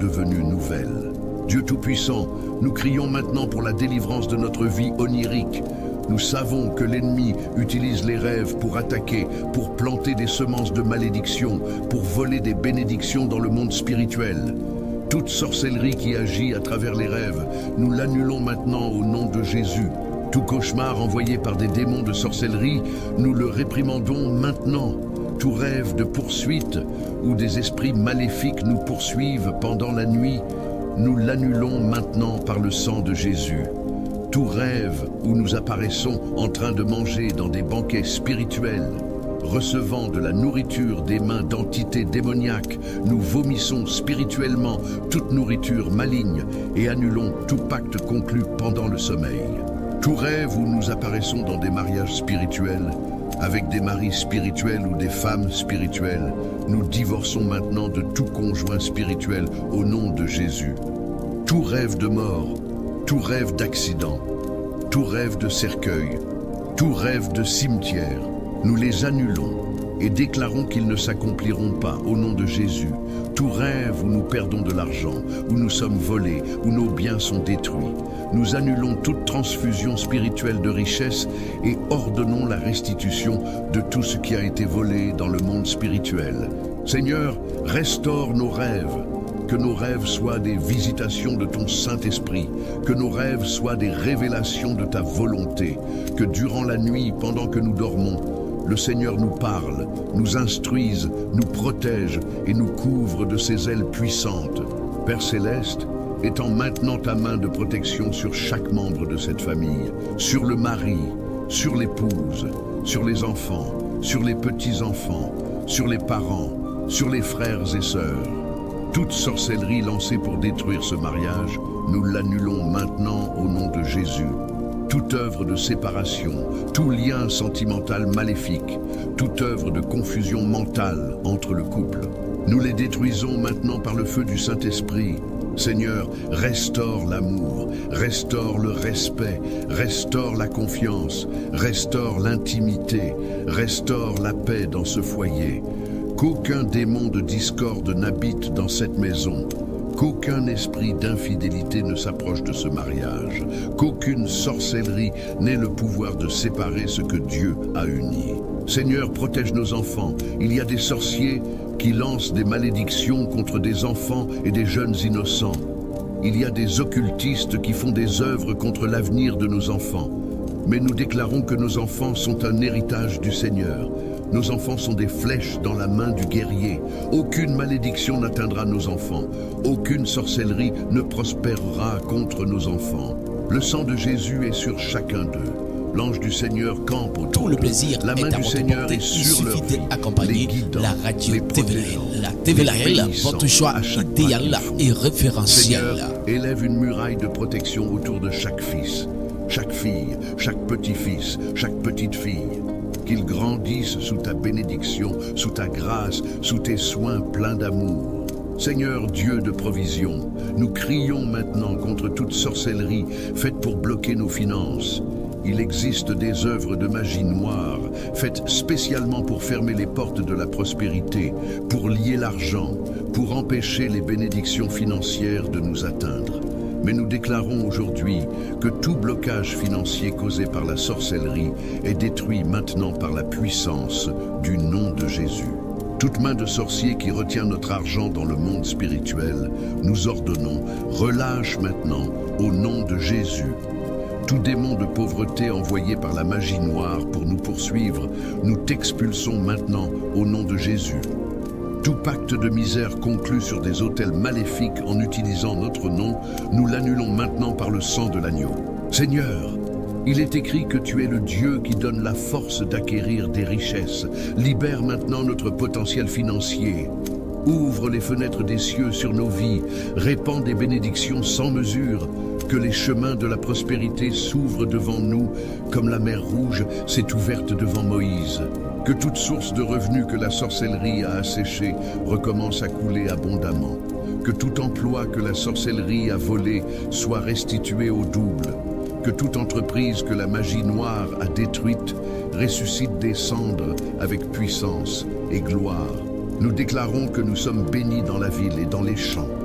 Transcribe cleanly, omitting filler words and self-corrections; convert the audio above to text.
devenues nouvelles. Dieu Tout-Puissant, nous crions maintenant pour la délivrance de notre vie onirique. Nous savons que l'ennemi utilise les rêves pour attaquer, pour planter des semences de malédiction, pour voler des bénédictions dans le monde spirituel. Toute sorcellerie qui agit à travers les rêves, nous l'annulons maintenant au nom de Jésus. Tout cauchemar envoyé par des démons de sorcellerie, nous le réprimandons maintenant. Tout rêve de poursuite où des esprits maléfiques nous poursuivent pendant la nuit, nous l'annulons maintenant par le sang de Jésus. Tout rêve où nous apparaissons en train de manger dans des banquets spirituels, recevant de la nourriture des mains d'entités démoniaques, nous vomissons spirituellement toute nourriture maligne et annulons tout pacte conclu pendant le sommeil. Tout rêve où nous apparaissons dans des mariages spirituels, avec des maris spirituels ou des femmes spirituelles, nous divorçons maintenant de tout conjoint spirituel au nom de Jésus. Tout rêve de mort, tout rêve d'accident, tout rêve de cercueil, tout rêve de cimetière, nous les annulons et déclarons qu'ils ne s'accompliront pas au nom de Jésus. Tout rêve où nous perdons de l'argent, où nous sommes volés, où nos biens sont détruits. Nous annulons toute transfusion spirituelle de richesse et ordonnons la restitution de tout ce qui a été volé dans le monde spirituel. Seigneur, restaure nos rêves. Que nos rêves soient des visitations de ton Saint-Esprit, que nos rêves soient des révélations de ta volonté, que durant la nuit, pendant que nous dormons, le Seigneur nous parle, nous instruise, nous protège et nous couvre de ses ailes puissantes. Père Céleste, étends maintenant ta main de protection sur chaque membre de cette famille, sur le mari, sur l'épouse, sur les enfants, sur les petits-enfants, sur les parents, sur les frères et sœurs. Toute sorcellerie lancée pour détruire ce mariage, nous l'annulons maintenant au nom de Jésus. Toute œuvre de séparation, tout lien sentimental maléfique, toute œuvre de confusion mentale entre le couple, nous les détruisons maintenant par le feu du Saint-Esprit. Seigneur, restaure l'amour, restaure le respect, restaure la confiance, restaure l'intimité, restaure la paix dans ce foyer. Qu'aucun démon de discorde n'habite dans cette maison, qu'aucun esprit d'infidélité ne s'approche de ce mariage, qu'aucune sorcellerie n'ait le pouvoir de séparer ce que Dieu a uni. Seigneur, protège nos enfants. Il y a des sorciers qui lancent des malédictions contre des enfants et des jeunes innocents. Il y a des occultistes qui font des œuvres contre l'avenir de nos enfants. Mais nous déclarons que nos enfants sont un héritage du Seigneur. Nos enfants sont des flèches dans la main du guerrier. Aucune malédiction n'atteindra nos enfants. Aucune sorcellerie ne prospérera contre nos enfants. Le sang de Jésus est sur chacun d'eux. L'ange du Seigneur campe autour. Tout le plaisir la main est à du votre Seigneur portée. est sur leur vie, accompagner guidant, la radio TVL. La les TVL, bénissant votre choix à chaque pas idéal qu'ils font. et référentiel. Seigneur, élève une muraille de protection autour de chaque fils, chaque fille, chaque petit-fils, chaque petite-fille. Qu'ils grandissent sous ta bénédiction, sous ta grâce, sous tes soins pleins d'amour. Seigneur Dieu de provision, nous crions maintenant contre toute sorcellerie faite pour bloquer nos finances. Il existe des œuvres de magie noire, faites spécialement pour fermer les portes de la prospérité, pour lier l'argent, pour empêcher les bénédictions financières de nous atteindre. Mais nous déclarons aujourd'hui que tout blocage financier causé par la sorcellerie est détruit maintenant par la puissance du nom de Jésus. Toute main de sorcier qui retient notre argent dans le monde spirituel, nous ordonnons, relâche maintenant au nom de Jésus. Tout démon de pauvreté envoyé par la magie noire pour nous poursuivre, nous t'expulsons maintenant au nom de Jésus. Tout pacte de misère conclu sur des autels maléfiques en utilisant notre nom, nous l'annulons maintenant par le sang de l'agneau. Seigneur, il est écrit que tu es le Dieu qui donne la force d'acquérir des richesses. Libère maintenant notre potentiel financier. Ouvre les fenêtres des cieux sur nos vies. Répand des bénédictions sans mesure. Que les chemins de la prospérité s'ouvrent devant nous, comme la mer Rouge s'est ouverte devant Moïse. Que toute source de revenus que la sorcellerie a asséchée recommence à couler abondamment. Que tout emploi que la sorcellerie a volé soit restitué au double. Que toute entreprise que la magie noire a détruite ressuscite des cendres avec puissance et gloire. Nous déclarons que nous sommes bénis dans la ville et dans les champs.